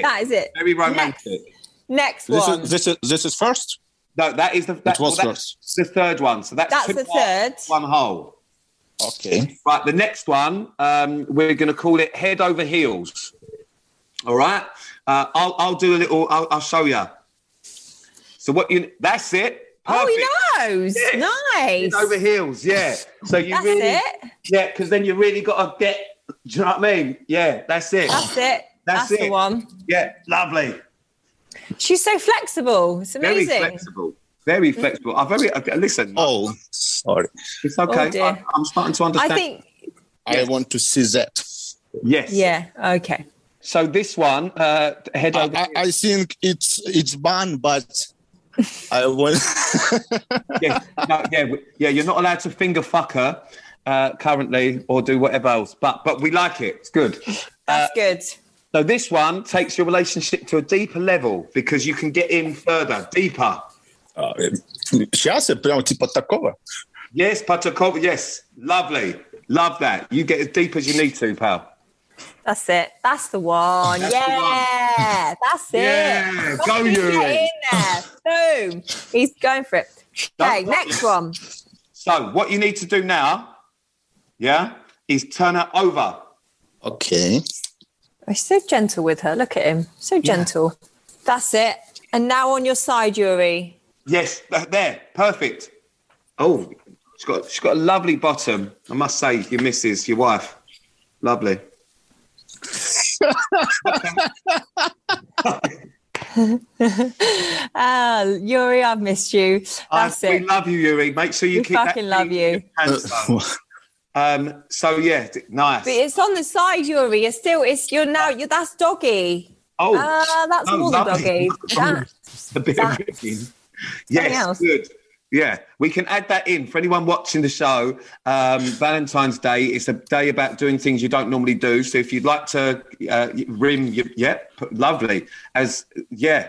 That is it. Very romantic. Next one. This is first? No, that is the third one. So that's the third. 1 hole. Okay. Right, the next one, we're going to call it head over heels. All right? I'll do a little, I'll show you. So that's it. Perfect. Oh, he knows. Yeah. Nice. Head over heels, yeah. So you that's really, it. Yeah, because then you really got to get, do you know what I mean? Yeah, that's it. That's it. That's it. The one. Yeah, lovely. She's so flexible. It's amazing. Very flexible. Very flexible. Listen. Oh, sorry. It's okay. Oh, dear. I'm starting to understand. I want to see that. Yes. Yeah. Okay. So this one, head over. I think it's banned, but I want. Yeah. You're not allowed to finger fuck her currently, or do whatever else. But we like it. It's good. That's good. So this one takes your relationship to a deeper level because you can get in further, deeper. Сейчас прям типа такого. Yes, Patakova, yes. Lovely. Love that. You get as deep as you need to, pal. That's it. That's the one. That's it. Yeah, go Yuri. In there. Boom. He's going for it. Okay, next one. So what you need to do now, is turn her over. Okay. He's so gentle with her. Look at him. So gentle. That's it. And now on your side, Yuri. Yes, there. Perfect. Oh, she's got a lovely bottom. I must say, your missus, your wife. Lovely. Yuri, I've missed you. That's it. We love you, Yuri. Make sure you keep fucking love you. So yeah, nice. But it's on the side, Yuri. That's doggy. Oh, that's more than doggy. A bit of rigging. Yes, good. Yeah, we can add that in for anyone watching the show. Valentine's Day is a day about doing things you don't normally do. So if you'd like to rim, lovely. As Yuri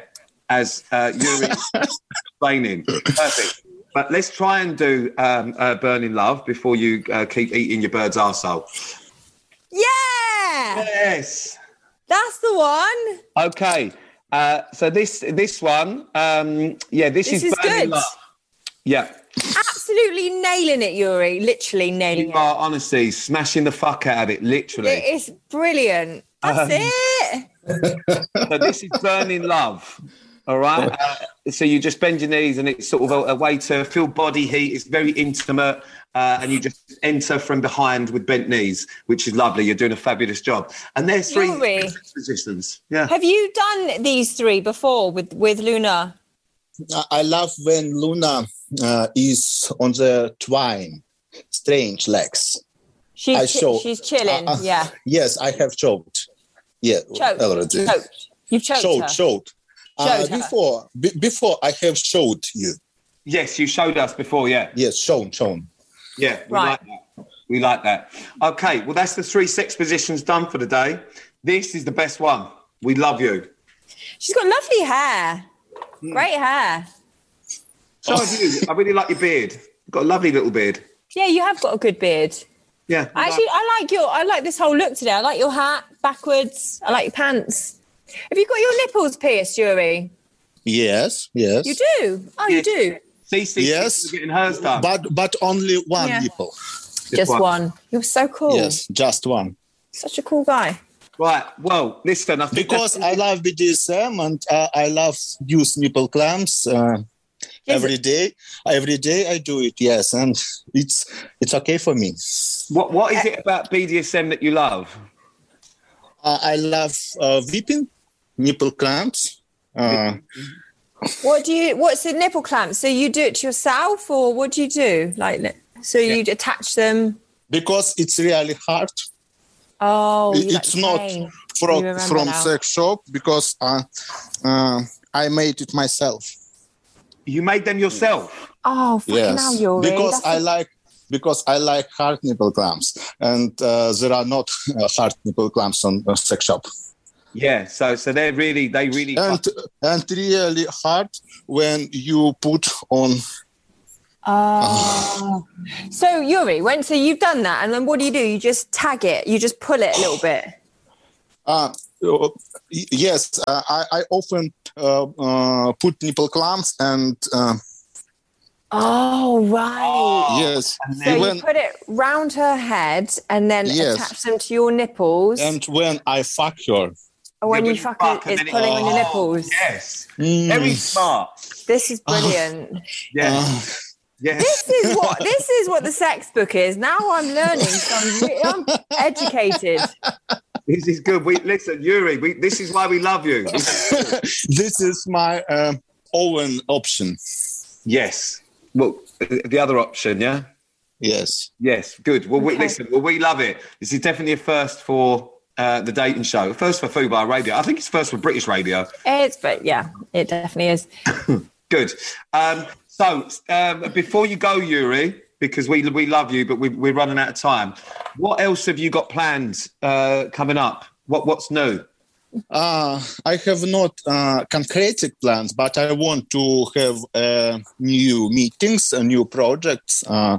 explaining, perfect. But let's try and do Burning Love before you keep eating your bird's arsehole. Yeah. Yes. That's the one. Okay. So this one, this is Burning good. Love. Yeah. Absolutely nailing it, Yuri. Literally nailing it. You are honestly smashing the fuck out of it, literally. It's brilliant. That's it. So this is Burning Love. All right. So you just bend your knees and it's sort of a way to feel body heat. It's very intimate. And you just enter from behind with bent knees, which is lovely. You're doing a fabulous job. And there's 3 positions. Yeah. Have you done these 3 before with Luna? I love when Luna is on the twine, strange legs. She's chilling, yeah. Yes, I have choked. Yeah, already. Choked. You've choked Choked. Before I have showed you. Yes, you showed us before, yeah. Yes, shown. Yeah, we like that. Okay, well, that's the 3 sex positions done for the day. This is the best one. We love you. She's got lovely hair. Great hair. So have you. I really like your beard. You've got a lovely little beard. Yeah, you have got a good beard. Yeah. Actually, I like this whole look today. I like your hat backwards. I like your pants. Have you got your nipples pierced, Yuri? Yes. You do? Oh, yes. You do? Cece, yes. Getting hers done. But only one nipple. Just one. You're so cool. Yes, just one. Such a cool guy. Right. Well, listen. I think because I love BDSM and I love use nipple clamps every day. Every day I do it. Yes, and it's okay for me. What is it about BDSM that you love? I love whipping, nipple clamps. What's the nipple clamp? So you do it yourself, or what do you do? You attach them? Because it's really hard. Oh, it's not from sex shop because I made it myself. You made them yourself? Oh, fucking hell, Yuri. Because I like hard nipple clamps, and there are not hard nipple clamps on sex shop. Yeah, so they really and really hard when you put on. So Yuri, so you've done that, and then what do? You just tag it. You just pull it a little bit. Yes, I often put nipple clamps and Oh, right. yes. So you put it round her head and then attach them to your nipples. And when I fuck her. When you fuck her, it's pulling on your nipples. Yes. Very smart. This is brilliant. Yes. Yes. This is what the sex book is. Now I'm learning. So I'm educated. This is good. Listen, Yuri. This is why we love you. This is my own option. Yes. Well, the other option, yeah. Yes. Yes. Good. Well, listen. Well, we love it. This is definitely a first for the dating show. First for Fubar Radio. I think it's first for British radio. But yeah, it definitely is. Good. So before you go, Yuri, because we love you, but we're running out of time. What else have you got planned coming up? What's new? I have not concrete plans, but I want to have new meetings, new projects. And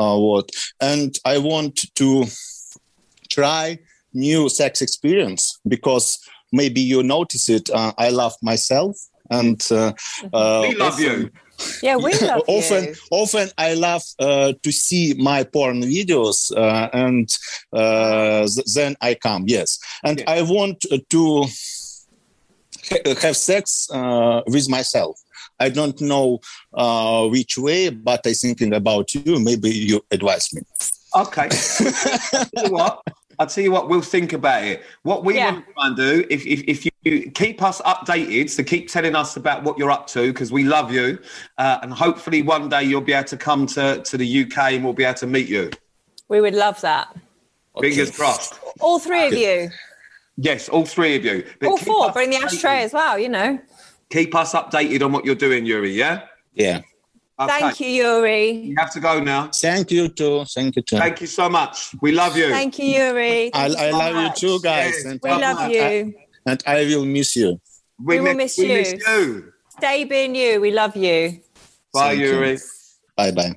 I want to try new sex experience because maybe you notice it. I love myself, and we love you. Yeah, we love you. Often I love to see my porn videos, and then I come. Yes, and I want to have sex with myself. I don't know which way, but I'm thinking about you. Maybe you advise me. Okay. I'll tell you what, we'll think about it. What we want to try and do, if you keep us updated, so keep telling us about what you're up to, because we love you. And hopefully one day you'll be able to come to the UK and we'll be able to meet you. We would love that. Fingers crossed. All three of you. Yes, all three of you. But all four, bring the ashtray as well, you know. Keep us updated on what you're doing, Yuri, yeah? Yeah. Okay. Thank you, Yuri. You have to go now. Thank you too. Thank you too. Thank you so much. We love you. Thank you, Yuri. I love you too, guys. Yes. And we love you. And I will miss you. We will miss you. Stay being you. We love you. Bye, Yuri. Bye-bye.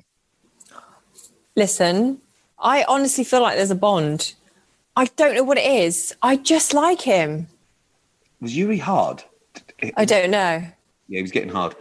Listen, I honestly feel like there's a bond. I don't know what it is. I just like him. Was Yuri hard? I don't know. Yeah, he was getting hard.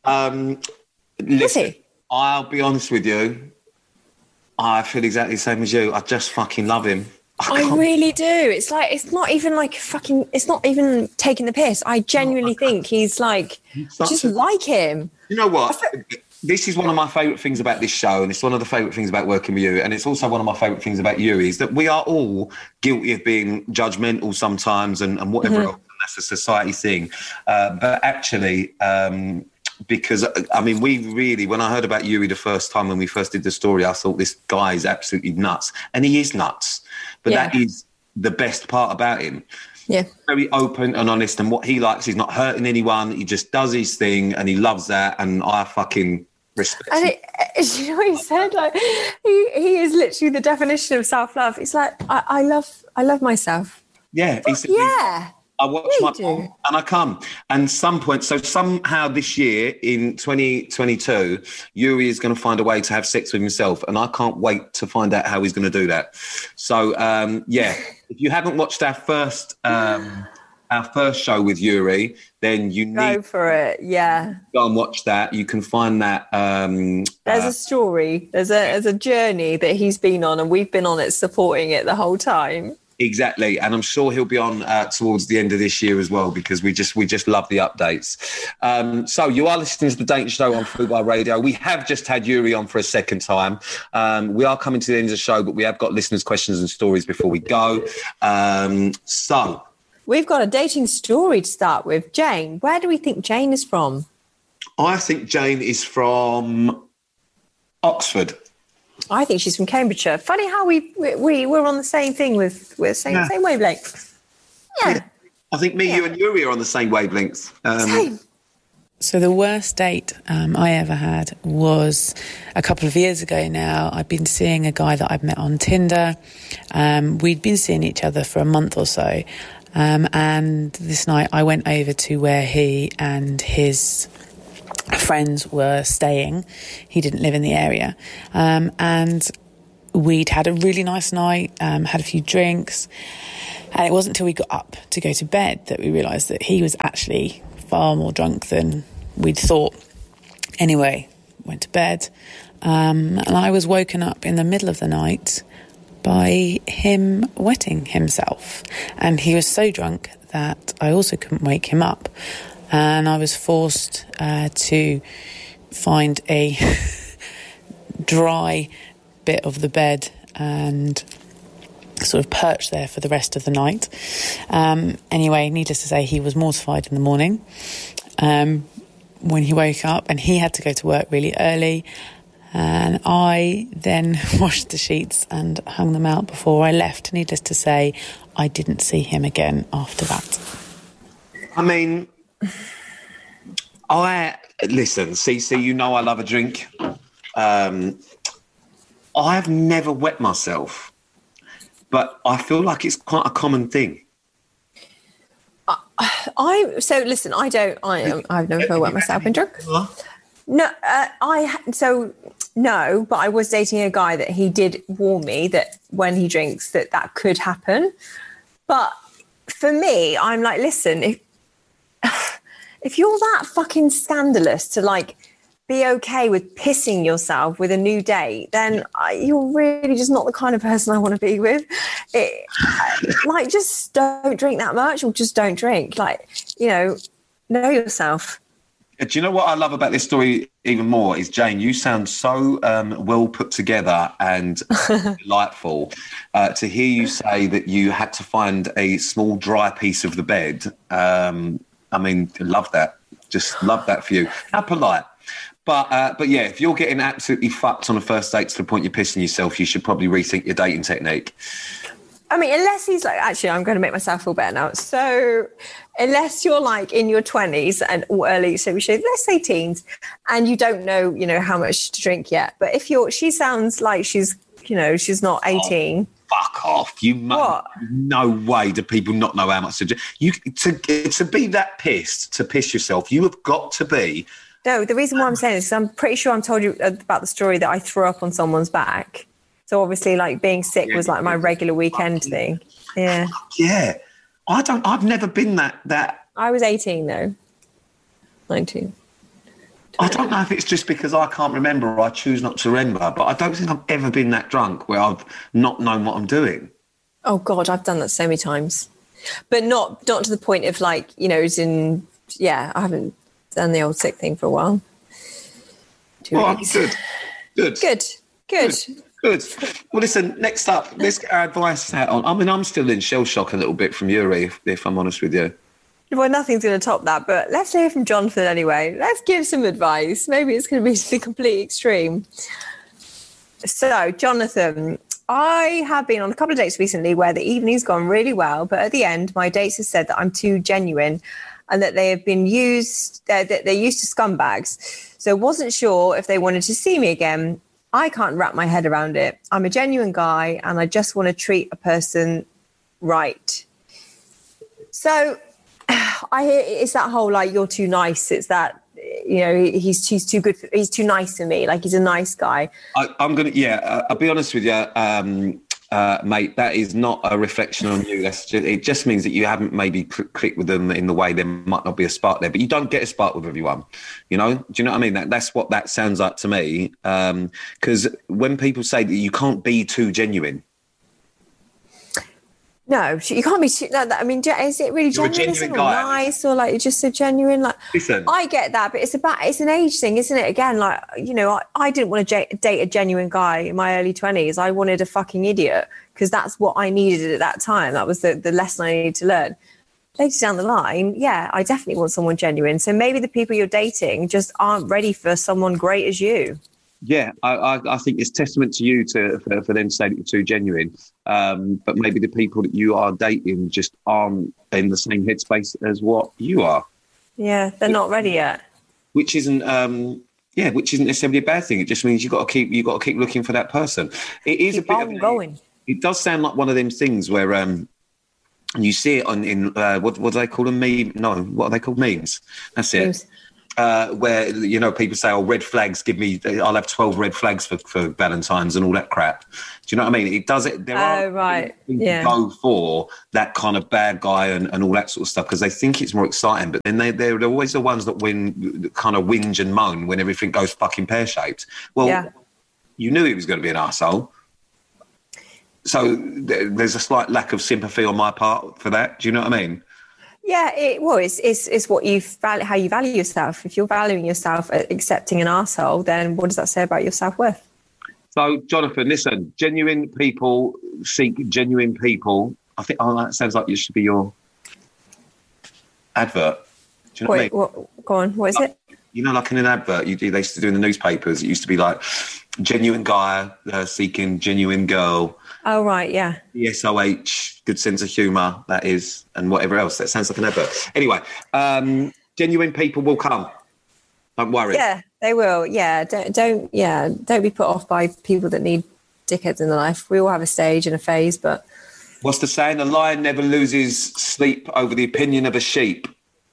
Listen, I'll be honest with you. I feel exactly the same as you. I just fucking love him. I really do. It's like, it's not even like fucking, it's not even taking the piss. I genuinely think he's like, like him. You know what? This is one of my favourite things about this show, and it's one of the favourite things about working with you, and it's also one of my favourite things about you, is that we are all guilty of being judgmental sometimes and whatever else, and that's a society thing. But actually, because, I mean, when I heard about Yuri the first time when we first did the story, I thought this guy is absolutely nuts. And he is nuts. But that is the best part about him. Yeah. Very open and honest. And what he likes, he's not hurting anyone. He just does his thing and he loves that. And I fucking respect him. You know what he said? Like, he is literally the definition of self-love. He's like, I love myself. Yeah. I watch my mom and I come. And somehow this year in 2022, Yuri is going to find a way to have sex with himself. And I can't wait to find out how he's going to do that. So, if you haven't watched our first show with Yuri, then you need to go for it. Yeah. Go and watch that. You can find that. There's a story. There's a journey that he's been on and we've been on it, supporting it the whole time. Exactly, and I'm sure he'll be on towards the end of this year as well, because we just love the updates. So you are listening to The Dating Show on Fubar Radio. We have just had Yuri on for a second time. We are coming to the end of the show, but we have got listeners' questions and stories before we go. So we've got a dating story to start with. Jane, where do we think Jane is from? I think Jane is from Oxford. I think she's from Cambridgeshire. Funny how we're on the same thing same wavelength. Yeah. I think you and Yuri are on the same wavelengths. Same. So the worst date I ever had was a couple of years ago now. I'd been seeing a guy that I'd met on Tinder. We'd been seeing each other for a month or so. And this night I went over to where he and his friends were staying. He didn't live in the area. And we'd had a really nice night, had a few drinks, and it wasn't until we got up to go to bed that we realised that he was actually far more drunk than we'd thought. Anyway, went to bed, and I was woken up in the middle of the night by him wetting himself, and he was so drunk that I also couldn't wake him up, and I was forced to find a dry bit of the bed and sort of perch there for the rest of the night. Anyway, needless to say, he was mortified in the morning when he woke up, and he had to go to work really early, and I then washed the sheets and hung them out before I left. Needless to say, I didn't see him again after that. I mean, listen, Cece, you know I love a drink. I've never wet myself, but I feel like it's quite a common thing. I've never wet myself in drunk. No, no, but I was dating a guy that he did warn me that when he drinks that could happen. But for me, I'm like, listen, if you're that fucking scandalous to like be okay with pissing yourself with a new date, then you're really just not the kind of person I want to be with. Just don't drink that much, or just don't drink. Know yourself. Do you know what I love about this story even more is, Jane, you sound so well put together and delightful. To hear you say that you had to find a small dry piece of the bed, love that. Just love that for you. How polite. But yeah, if you're getting absolutely fucked on a first date to the point you're pissing yourself, you should probably rethink your dating technique. I mean, unless he's like, actually, I'm going to make myself feel better now. So unless you're like in your 20s or early, so let's say teens, and you don't know, how much to drink yet. But if she sounds like she's not 18. Fuck off. What? No way do people not know how much to drink. To be that pissed, to piss yourself, you have got to be. No, the reason why I'm saying this is I'm pretty sure I told you about the story that I threw up on someone's back. So obviously, like, being sick was like my regular weekend thing. Yeah. Yeah. I've never been that. I was 18 though. 19. I don't know if it's just because I can't remember or I choose not to remember, but I don't think I've ever been that drunk where I've not known what I'm doing. Oh God, I've done that so many times. But not to the point of like, I haven't done the old sick thing for a while. 2 weeks. Good. Good. Well, listen, next up, let's get our advice out on. I mean, I'm still in shell shock a little bit from Yuri, if I'm honest with you. Well, nothing's going to top that, but let's hear from Jonathan anyway. Let's give some advice. Maybe it's going to be the complete extreme. So, Jonathan, I have been on a couple of dates recently where the evening's gone really well, but at the end, my dates have said that I'm too genuine and that they have been used, that they're used to scumbags. So, wasn't sure if they wanted to see me again. I can't wrap my head around it. I'm a genuine guy and I just want to treat a person right. So I hear it's that whole, like, you're too nice. It's that, he's too good. He's too nice to me. Like, he's a nice guy. I'll be honest with you, mate, that is not a reflection on you. It just means that you haven't maybe clicked with them in the way there might not be a spark there, but you don't get a spark with everyone, Do you know what I mean? That's what that sounds like to me. Because when people say that you can't be too genuine. No, you can't be. I mean, is it really genuine? Or nice, or like just so genuine? Like, listen, I get that, but it's an age thing, isn't it? Again, like, I didn't want to date a genuine guy in my early 20s. I wanted a fucking idiot because that's what I needed at that time. That was the lesson I needed to learn. Later down the line, yeah, I definitely want someone genuine. So maybe the people you're dating just aren't ready for someone great as you. Yeah, I think it's testament to you for them to say that you're too genuine. But maybe the people that you are dating just aren't in the same headspace as what you are. Yeah, they're not ready yet. Which isn't necessarily a bad thing. It just means you got to keep looking for that person. It is keep a bit going. It does sound like one of them things where you see it in what do they call them? What are they called? Memes. That's it. where, you know, people say, oh, red flags, I'll have 12 red flags for Valentine's and all that crap. Do you know what I mean? It does it. There are right. people who go for that kind of bad guy and all that sort of stuff because they think it's more exciting. But then they're always the ones that kind of whinge and moan when everything goes fucking pear-shaped. Well, you knew he was going to be an arsehole. So there's a slight lack of sympathy on my part for that. Do you know what I mean? Yeah, it's what how you value yourself. If you're valuing yourself, accepting an arsehole, then what does that say about your self-worth? So, Jonathan, listen, genuine people seek genuine people. I think, that sounds like it should be your advert. Do you know what I mean? Go on, what is it? You know, like in an advert, they used to do in the newspapers, it used to be like, genuine guy seeking genuine girl. Oh, right, yeah. ESOH, good sense of humour, that is, and whatever else. That sounds like an advert. Anyway, genuine people will come. Don't worry. Yeah, they will. Yeah, don't be put off by people that need dickheads in their life. We all have a stage and a phase, but... What's the saying? A lion never loses sleep over the opinion of a sheep.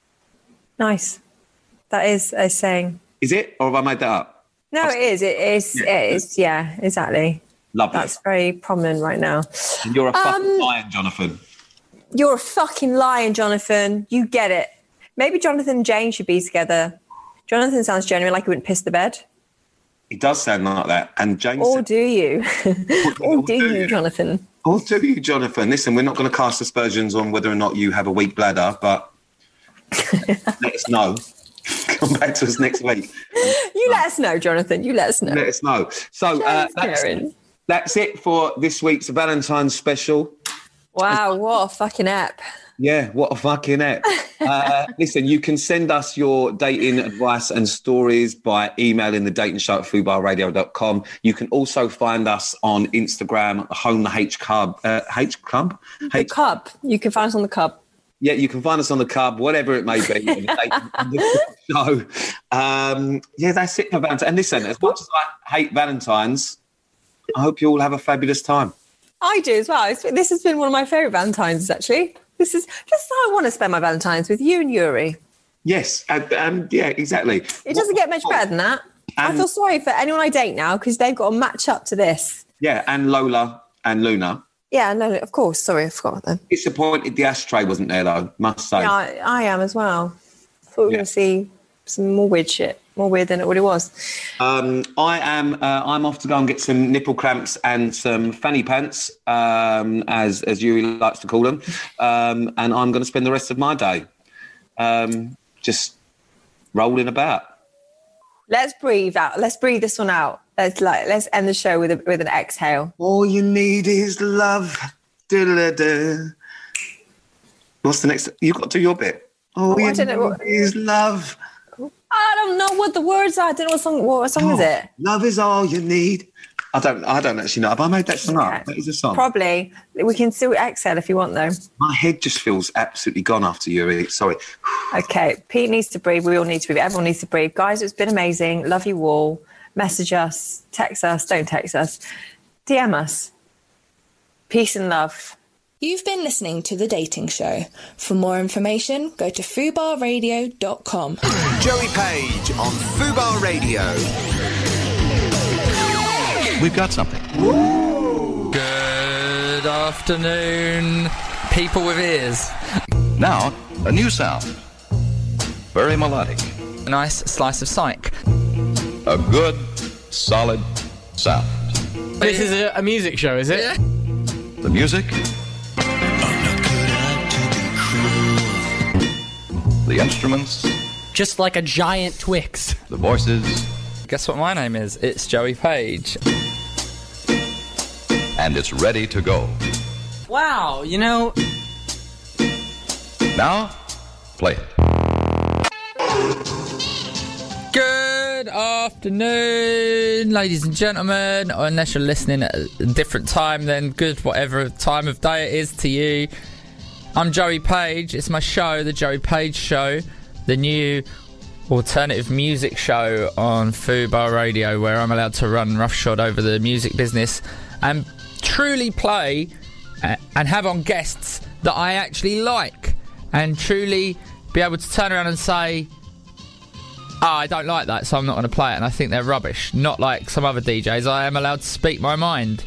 Nice. That is a saying. Is it? Or have I made that up? No, it is. It is. Yeah, exactly. Lovely. That's very prominent right now. And you're a fucking lion, Jonathan. You're a fucking lion, Jonathan. You get it. Maybe Jonathan and Jane should be together. Jonathan sounds genuine, like he wouldn't piss the bed. He does sound like that. And Jane... Or do you? Or do you, Jonathan? Or do you, Jonathan? Listen, we're not going to cast aspersions on whether or not you have a weak bladder, but let us know. Come back to us next week. You let us know, Jonathan. You let us know. Let us know. So that's it for this week's Valentine's special. Wow, what a fucking app. Yeah, what a fucking app. Listen, you can send us your dating advice and stories by emailing the dating show at fubarradio.com. You can also find us on Instagram, home the H Cub. H Club? The Cub. You can find us on the Cub. Yeah, you can find us on the Cub, whatever it may be. So, that's it for Valentine's. And listen, as much as I hate Valentine's, I hope you all have a fabulous time. I do as well. This has been one of my favourite Valentine's, actually. This is just how I want to spend my Valentine's, with you and Yuri. Yes, yeah, exactly. It doesn't get much better than that. I feel sorry for anyone I date now because they've got to match up to this. Yeah, and Lola and Luna. Yeah, no, of course. Sorry, I forgot them. Disappointed the ashtray wasn't there, though, must say. Yeah, I am as well. Thought we were going to see some more weird shit. More weird than it already was. I'm off to go and get some nipple cramps and some fanny pants, as Yuri likes to call them, and I'm going to spend the rest of my day just rolling about. Let's breathe out. Let's breathe this one out. Let's end the show with an exhale. All you need is love. Da-da-da-da. What's the next? You got to do your bit. All you need is love. I don't know what the words are. I don't know what song is it? Love is all you need. I don't actually know. Have I made that song up? That is a song. Probably. We can still exhale if you want, though. My head just feels absolutely gone after you. Sorry. Okay. Pete needs to breathe. We all need to breathe. Everyone needs to breathe. Guys, it's been amazing. Love you all. Message us. Text us. Don't text us. DM us. Peace and love. You've been listening to The Dating Show. For more information, go to fubarradio.com. Joey Page on Fubar Radio. We've got something. Ooh. Good afternoon, people with ears. Now, a new sound. Very melodic. A nice slice of psych. A good, solid sound. This is a music show, is it? Yeah. The music. The instruments. Just like a giant Twix. The voices. Guess what my name is? It's Joey Page. And it's ready to go. Wow, you know... Now, play it. Good afternoon, ladies and gentlemen. Or unless you're listening at a different time, then good whatever time of day it is to you. I'm Joey Page. It's my show, The Joey Page Show, the new alternative music show on Fubar Radio, where I'm allowed to run roughshod over the music business and truly play and have on guests that I actually like, and truly be able to turn around and say, I don't like that, so I'm not going to play it, and I think they're rubbish. Not like some other DJs. I am allowed to speak my mind.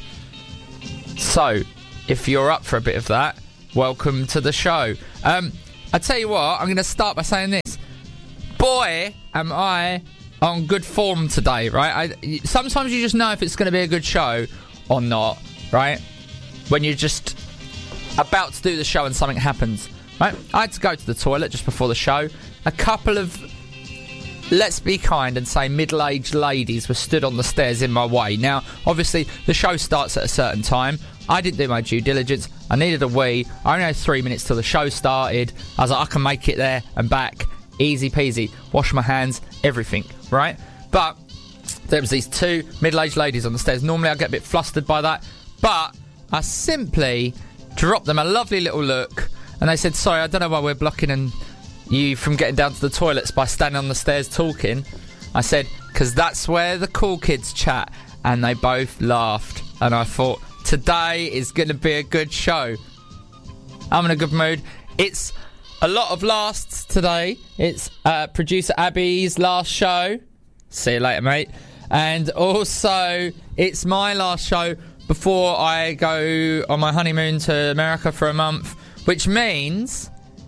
So, if you're up for a bit of that, welcome to the show. I tell you what, I'm going to start by saying this. Boy, am I on good form today, right? Sometimes you just know if it's going to be a good show or not, right? When you're just about to do the show and something happens, right? I had to go to the toilet just before the show. A couple of, let's be kind and say, middle-aged ladies were stood on the stairs in my way. Now, obviously, the show starts at a certain time. I didn't do my due diligence. I needed a wee. I only had 3 minutes till the show started. I was like, I can make it there and back. Easy peasy. Wash my hands, everything, right? But there was these two middle-aged ladies on the stairs. Normally, I get a bit flustered by that. But I simply dropped them a lovely little look. And they said, sorry, I don't know why we're blocking you from getting down to the toilets by standing on the stairs talking. I said, because that's where the cool kids chat. And they both laughed. And I thought, today is going to be a good show. I'm in a good mood. It's a lot of lasts today. It's producer Abby's last show. See you later, mate. And also, it's my last show before I go on my honeymoon to America for a month, which means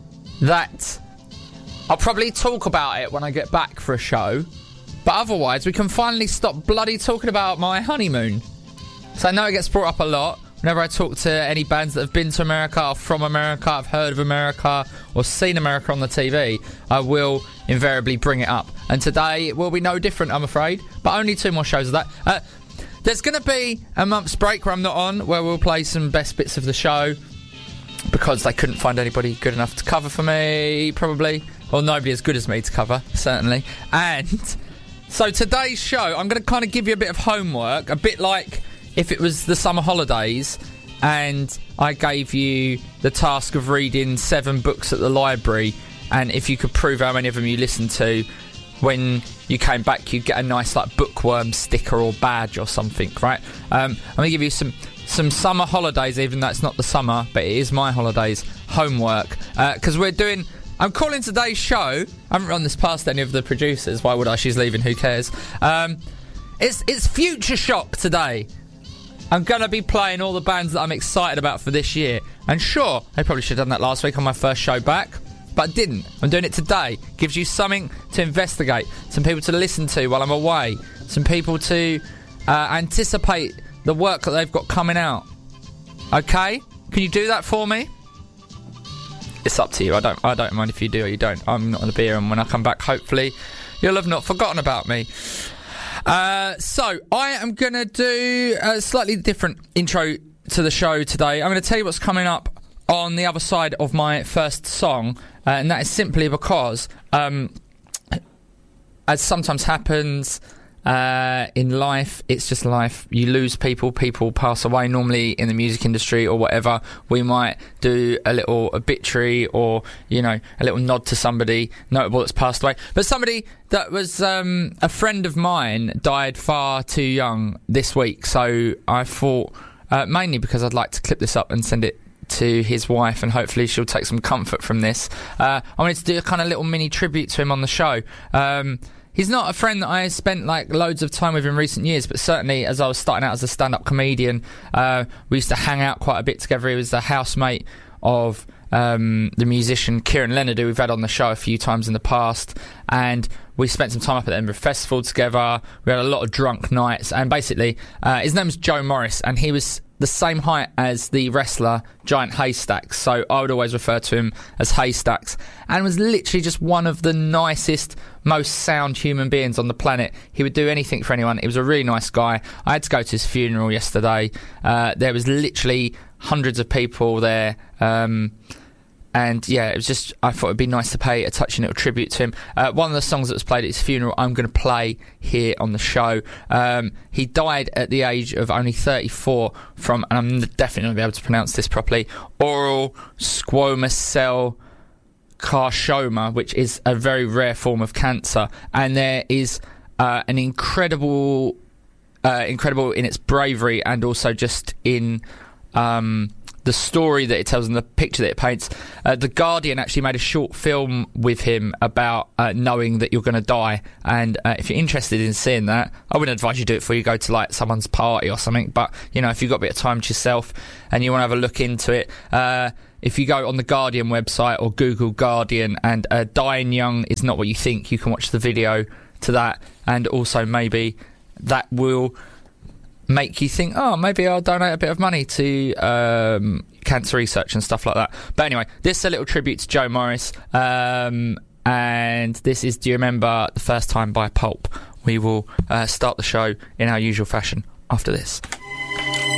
that I'll probably talk about it when I get back for a show. But otherwise, we can finally stop bloody talking about my honeymoon. So I know it gets brought up a lot. Whenever I talk to any bands that have been to America or from America, I've heard of America or seen America on the TV, I will invariably bring it up. And today it will be no different, I'm afraid. But only 2 more shows of that. There's going to be a month's break where I'm not on, where we'll play some best bits of the show, because they couldn't find anybody good enough to cover for me, probably. Or nobody as good as me to cover, certainly. And so today's show, I'm going to kind of give you a bit of homework, a bit like if it was the summer holidays and I gave you the task of reading 7 books at the library, and if you could prove how many of them you listened to, when you came back you'd get a nice like bookworm sticker or badge or something, right? I'm going to give you some summer holidays, even though it's not the summer, but it is my holidays, homework, because I'm calling today's show, I haven't run this past any of the producers, why would I? She's leaving, who cares? It's Future Shock today. I'm going to be playing all the bands that I'm excited about for this year. And sure, I probably should have done that last week on my first show back, but I didn't. I'm doing it today. Gives you something to investigate, some people to listen to while I'm away, some people to anticipate the work that they've got coming out. Okay? Can you do that for me? It's up to you. I don't mind if you do or you don't. I'm not going to be here, and when I come back, hopefully, you'll have not forgotten about me. So, I am going to do a slightly different intro to the show today. I'm going to tell you what's coming up on the other side of my first song, and that is simply because, as sometimes happens in life, it's just life. You lose people pass away. Normally in the music industry or whatever, we might do a little obituary or, you know, a little nod to somebody notable that's passed away. But somebody that was a friend of mine died far too young this week. So I thought, mainly because I'd like to clip this up and send it to his wife, and hopefully she'll take some comfort from this. I wanted to do a kind of little mini tribute to him on the show. He's not a friend that I spent like loads of time with in recent years, but certainly as I was starting out as a stand-up comedian, we used to hang out quite a bit together. He was the housemate of the musician Kieran Leonard, who we've had on the show a few times in the past, and we spent some time up at the Edinburgh Festival together. We had a lot of drunk nights, and basically his name was Joe Morris, and he was the same height as the wrestler Giant Haystacks, so I would always refer to him as Haystacks, and was literally just one of the nicest, most sound human beings on the planet. He would do anything for anyone. He was a really nice guy. I had to go to his funeral yesterday. There was literally hundreds of people there, and yeah, it was just, I thought it'd be nice to pay a touching little tribute to him. One of the songs that was played at his funeral, I'm going to play here on the show. He died at the age of only 34 from, and I'm definitely not going to be able to pronounce this properly, oral squamous cell carcinoma, which is a very rare form of cancer. And there is an incredible in its bravery, and also just in the story that it tells and the picture that it paints. The Guardian actually made a short film with him about knowing that you're going to die, and if you're interested in seeing that, I wouldn't advise you do it before you go to like someone's party or something, but you know, if you've got a bit of time to yourself and you want to have a look into it, if you go on the Guardian website or Google Guardian and Dying Young is Not What You Think, you can watch the video to that, and also maybe that will make you think, oh, maybe I'll donate a bit of money to cancer research and stuff like that. But anyway, this is a little tribute to Joe Morris, and this is Do You Remember the First Time by Pulp. We will start the show in our usual fashion after this.